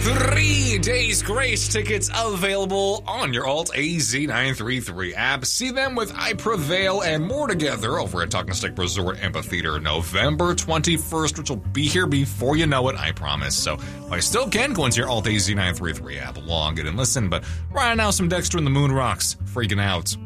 3 days grace tickets available on your Alt AZ933 app. See them with I Prevail and more together over at Talking Stick Resort Amphitheater November 21st, which will be here before you know it, I promise. So I still can go into your Alt AZ933 app, log in and listen, but right now some Dexter and the Moon Rocks freaking out.